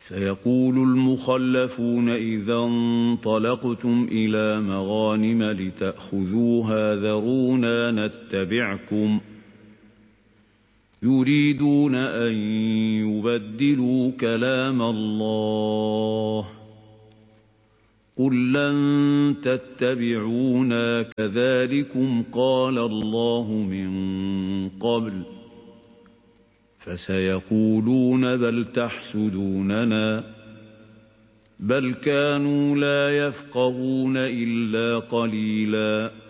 سيقول المخلفون إذا انطلقتم إلى مغانم لتأخذوها ذرونا نتبعكم يريدون أن يبدلوا كلام الله قل لن تتبعونا كذلكم قال الله من قبل فسيقولون بل تحسدوننا بل كانوا لا يفقهون إلا قليلا